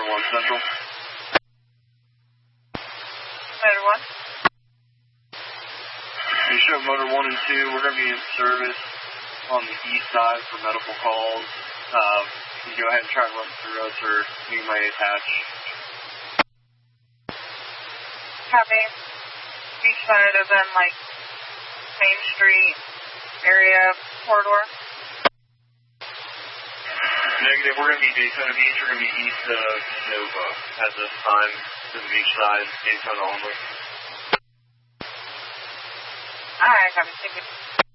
Motor 1 Central. Motor 1. You show Motor 1 and 2. We're going to be in service on the east side for medical calls. You go ahead and try and run through us, or you may attach. Copy. Each side of them, like, Main Street area corridor. Negative. We're going to be Daytona Beach. We're going to be east of Nova at this time. To the beach side, Daytona only. Alright, copy. Thank you.